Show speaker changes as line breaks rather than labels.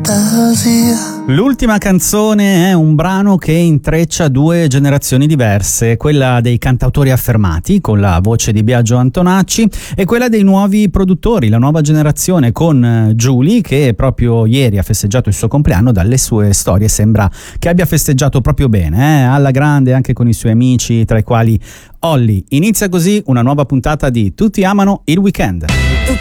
L'ultima canzone è un brano che intreccia due generazioni diverse, quella dei cantautori affermati con la voce di Biagio Antonacci e quella dei nuovi produttori, la nuova generazione con Giuly, che proprio ieri ha festeggiato il suo compleanno. Dalle sue storie sembra che abbia festeggiato proprio bene, alla grande, anche con i suoi amici, tra i quali Olly. Inizia così una nuova puntata di Tutti amano il weekend.